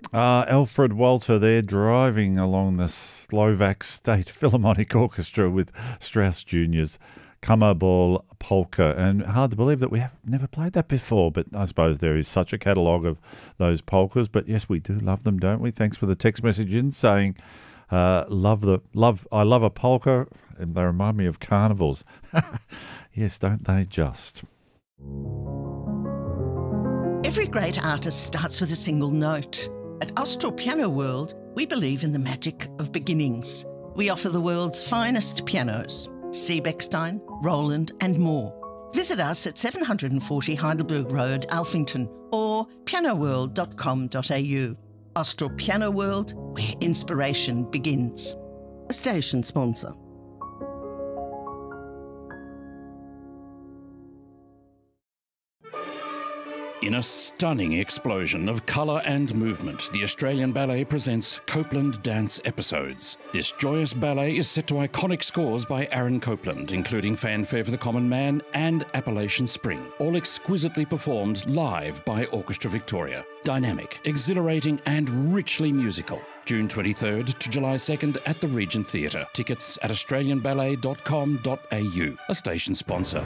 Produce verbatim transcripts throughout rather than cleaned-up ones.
Uh, Alfred Walter there driving along the Slovak State Philharmonic Orchestra with Strauss Junior's Kammerball Polka. And hard to believe that we have never played that before, but I suppose there is such a catalogue of those polkas. But yes, we do love them, don't we? Thanks for the text message in saying, uh, love the love. I love a polka, and they remind me of carnivals. Yes, don't they just? Every great artist starts with a single note. At Austral Piano World, we believe in the magic of beginnings. We offer the world's finest pianos, Seebeckstein, Roland and more. Visit us at seven forty Heidelberg Road, Alphington, or piano world dot com dot a u. Austral Piano World, where inspiration begins. A station sponsor. In a stunning explosion of colour and movement, the Australian Ballet presents Copeland Dance Episodes. This joyous ballet is set to iconic scores by Aaron Copeland, including Fanfare for the Common Man and Appalachian Spring, all exquisitely performed live by Orchestra Victoria. Dynamic, exhilarating and richly musical. June twenty-third to July second at the Regent Theatre. Tickets at australian ballet dot com dot a u, a station sponsor.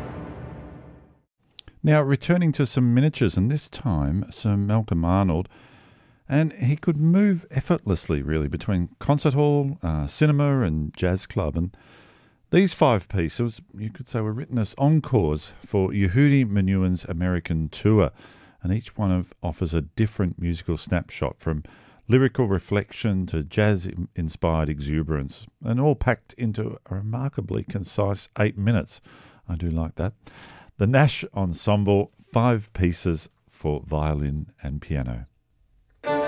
Now, returning to some miniatures, and this time Sir Malcolm Arnold, and he could move effortlessly, really, between concert hall, uh, cinema and jazz club. And these five pieces, you could say, were written as encores for Yehudi Menuhin's American tour, and each one of offers a different musical snapshot from lyrical reflection to jazz-inspired exuberance, and all packed into a remarkably concise eight minutes. I do like that. The Nash Ensemble, five pieces for violin and piano.